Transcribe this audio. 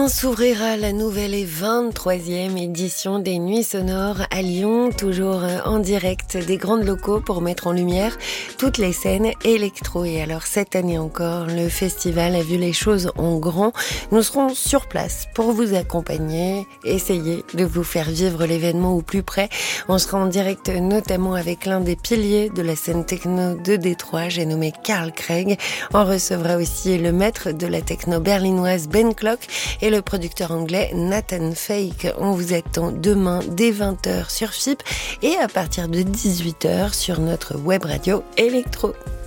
S'ouvrira la nouvelle et 23e édition des Nuits Sonores à Lyon, toujours en direct des grandes locaux pour mettre en lumière toutes les scènes électro. Et alors cette année encore, le festival a vu les choses en grand. Nous serons sur place pour vous accompagner, essayer de vous faire vivre l'événement au plus près. On sera en direct notamment avec l'un des piliers de la scène techno de Détroit, j'ai nommé Carl Craig. On recevra aussi le maître de la techno berlinoise Ben Clock et le producteur anglais Nathan Fake. On vous attend demain dès 20h sur FIP et à partir de 18h sur notre web radio électro.